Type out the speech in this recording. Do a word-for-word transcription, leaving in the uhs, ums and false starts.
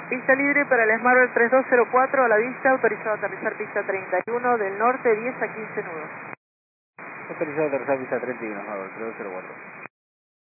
Pista libre para el Smart tres dos cero cuatro a la vista, autorizado a aterrizar pista treinta y uno del norte, diez a quince nudos. Autorizado a aterrizar pista treinta y uno, Smart tres dos cero cuatro.